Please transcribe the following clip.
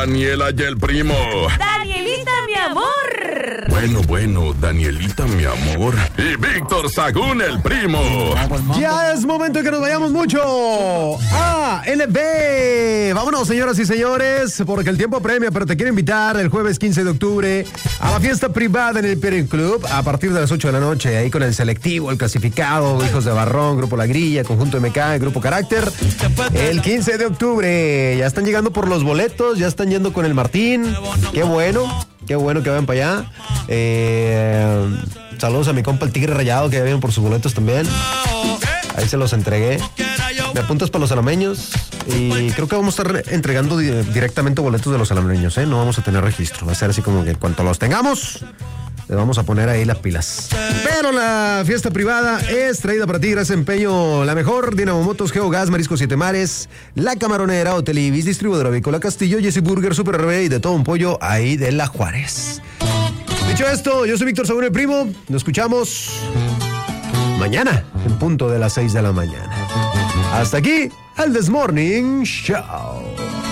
Daniela y el primo. Danielita, mi amor. Bueno, Danielita, mi amor. Y Víctor Sagún, el primo. Ya es momento de que nos vayamos mucho a LB. Vámonos, señoras y señores, porque el tiempo apremia, pero te quiero invitar el jueves 15 de octubre a la fiesta privada en el Imperial Club a partir de las 8 de la noche, ahí con el selectivo, el clasificado, Hijos de Barrón, Grupo La Grilla, Conjunto MK, Grupo Carácter. El 15 de octubre, ya están llegando por los boletos, ya están yendo con el Martín. Qué bueno que vayan para allá. Saludos a mi compa el Tigre Rayado, que ya vienen por sus boletos también. Ahí se los entregué. Me apuntas para los alameños. Y creo que vamos a estar entregando directamente boletos de los alameños, ¿eh? No vamos a tener registro. Va a ser así como que en cuanto los tengamos, le vamos a poner ahí las pilas. Pero la fiesta privada es traída para ti gracias a Empeño La Mejor, Dinamo Motos, Geogas, Marisco Siete Mares, La Camaronera, Hotel Ibis, Distribuidora Avícola Castillo, Jesse Burger, Super RB y de todo un pollo ahí de La Juárez. Dicho esto, yo soy Víctor Sagún, el primo. Nos escuchamos mañana en punto de las 6 de la mañana. Hasta aquí el This Morning Show.